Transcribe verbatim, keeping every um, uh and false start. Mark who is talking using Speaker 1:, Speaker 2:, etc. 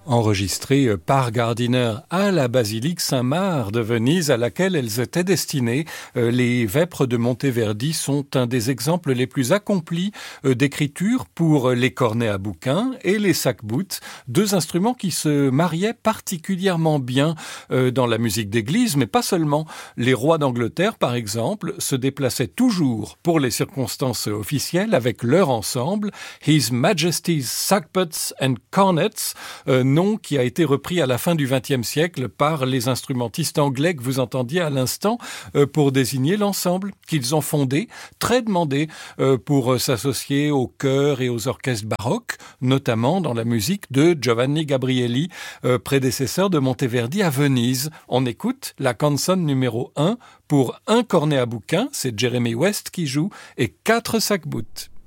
Speaker 1: enregistrées par Gardiner à la basilique Saint-Marc de Venise à laquelle elles étaient destinées. Les vêpres de Monteverdi sont un des exemples les plus accomplis d'écriture pour les cornets à bouquin et les sac-boutes, deux instruments qui se mariaient particulièrement bien dans la musique d'église, mais pas seulement. Les rois d'Angleterre, par exemple, se déplaçaient toujours pour les circonstances officielles avec leur ensemble, His Majesty's Sackbuts and Cornets, euh, nom qui a été repris à la fin du vingtième siècle par les instrumentistes anglais que vous entendiez à l'instant euh, pour désigner l'ensemble qu'ils ont fondé, très demandé euh, pour euh, s'associer aux chœurs et aux orchestres baroques, notamment dans la musique de Giovanni Gabrieli, euh, prédécesseur de Monteverdi à Venise. On écoute la canzone numéro un pour un cornet à bouquin, c'est Jeremy West qui joue, et quatre sac-boutes.